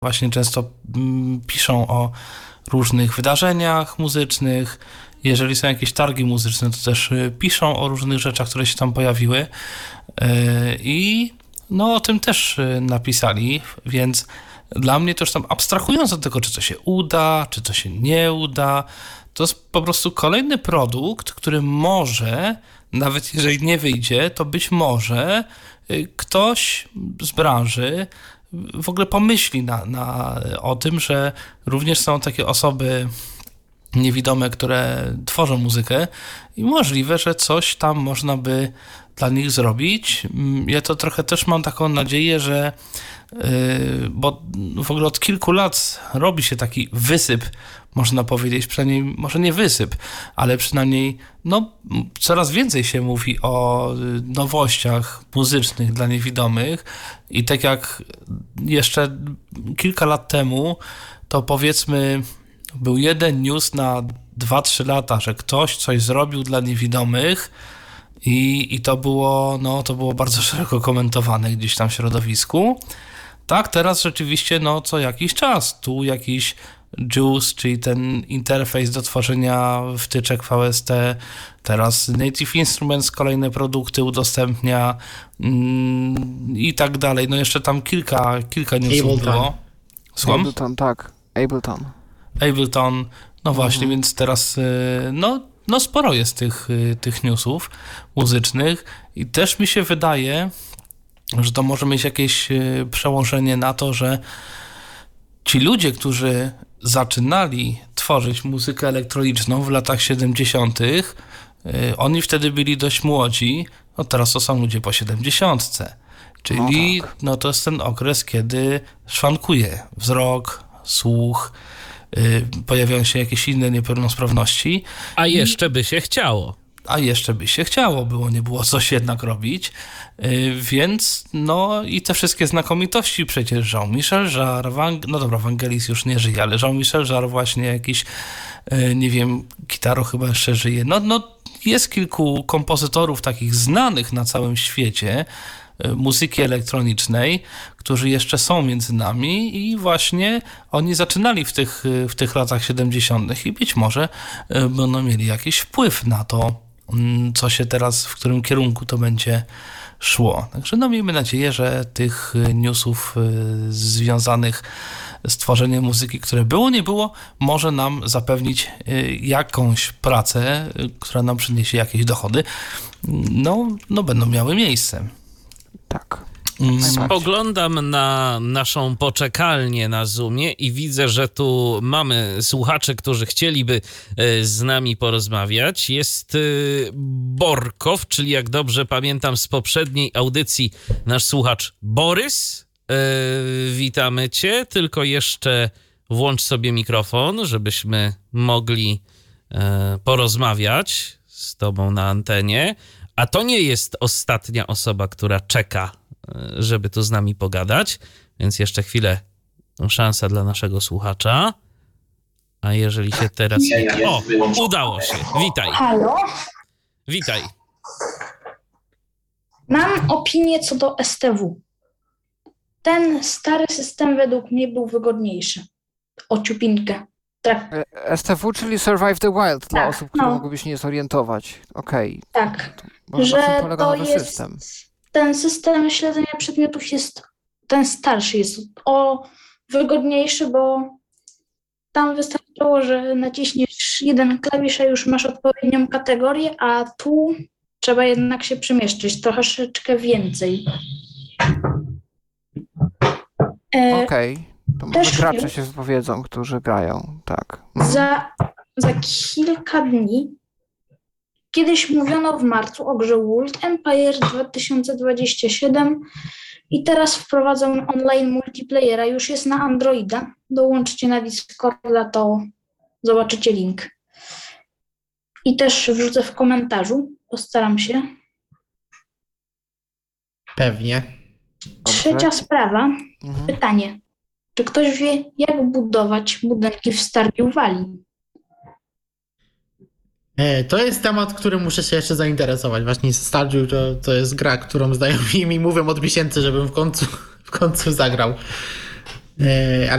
właśnie często piszą o różnych wydarzeniach muzycznych. Jeżeli są jakieś targi muzyczne, to też piszą o różnych rzeczach, które się tam pojawiły. I no o tym też napisali, więc dla mnie to już tam abstrahując od tego, czy to się uda, czy to się nie uda, to jest po prostu kolejny produkt, który może, nawet jeżeli nie wyjdzie, to być może ktoś z branży w ogóle pomyśli o tym, że również są takie osoby niewidome, które tworzą muzykę i możliwe, że coś tam można by dla nich zrobić. Ja to trochę też mam taką nadzieję, że bo w ogóle od kilku lat robi się taki wysyp, można powiedzieć, przynajmniej może nie wysyp, ale przynajmniej no, coraz więcej się mówi o nowościach muzycznych dla niewidomych i tak jak jeszcze kilka lat temu, to powiedzmy był jeden news na 2-3 lata, że ktoś coś zrobił dla niewidomych i to było, no, to było bardzo szeroko komentowane gdzieś tam w środowisku. Tak, teraz rzeczywiście no co jakiś czas, tu jakiś JUICE, czyli ten interfejs do tworzenia wtyczek VST, teraz Native Instruments kolejne produkty i tak dalej. No jeszcze tam kilka newsów było. Słucham? Ableton, tak. Ableton, no właśnie, więc teraz no sporo jest tych newsów muzycznych i też mi się wydaje, że to może mieć jakieś przełożenie na to, że ci ludzie, którzy zaczynali tworzyć muzykę elektroniczną w latach 70., oni wtedy byli dość młodzi, no teraz to są ludzie po 70. Czyli no, tak. No to jest ten okres, kiedy szwankuje wzrok, słuch, pojawiają się jakieś inne niepełnosprawności. A jeszcze by się chciało. Nie było coś jednak robić, więc no i te wszystkie znakomitości przecież Jean-Michel Jarre, no dobra, Vangelis już nie żyje, ale Jean-Michel Jarre właśnie jakiś, nie wiem, Kitaro chyba jeszcze żyje, no jest kilku kompozytorów takich znanych na całym świecie muzyki elektronicznej, którzy jeszcze są między nami i właśnie oni zaczynali w tych latach 70. i być może będą mieli jakiś wpływ na to, co się teraz, w którym kierunku to będzie szło. Także no miejmy nadzieję, że tych newsów związanych z tworzeniem muzyki, które było, nie było, może nam zapewnić jakąś pracę, która nam przyniesie jakieś dochody. No będą miały miejsce. Tak. Spoglądam na naszą poczekalnię na Zoomie i widzę, że tu mamy słuchaczy, którzy chcieliby z nami porozmawiać. Jest Borkow, czyli jak dobrze pamiętam z poprzedniej audycji, nasz słuchacz Borys. Witamy cię, tylko jeszcze włącz sobie mikrofon, żebyśmy mogli porozmawiać z tobą na antenie. A to nie jest ostatnia osoba, która czeka, żeby tu z nami pogadać, więc jeszcze chwilę szansa dla naszego słuchacza. A jeżeli się teraz... O, udało się. Witaj. Halo? Witaj. Mam opinię co do STW. Ten stary system według mnie był wygodniejszy. O ciupinkę. Tak. STW, czyli Survive the Wild, dla Tak, osób, które no. mogłyby się nie zorientować. Okej. Tak, Może na czym że polega to nowy jest... system? Ten system śledzenia przedmiotów jest... Ten starszy jest wygodniejszy, bo tam wystarczyło, że naciśniesz jeden klawisz, a już masz odpowiednią kategorię, a tu trzeba jednak się przemieszczyć troszeczkę więcej. Okej. To może też gracze wiem. się wypowiedzą, którzy grają, tak. Za kilka dni, kiedyś mówiono w marcu o grze World Empire 2027 i teraz wprowadzą online multiplayera, już jest na Androida. Dołączcie na Discorda, to zobaczycie link. I też wrzucę w komentarzu, postaram się. Pewnie. Trzecia sprawa, Mhm. pytanie. Czy ktoś wie, jak budować budynki w Stardew Valley? To jest temat, którym muszę się jeszcze zainteresować. Właśnie Stardew to jest gra, którą znajomi mi mówią od miesięcy, żebym w końcu zagrał. ale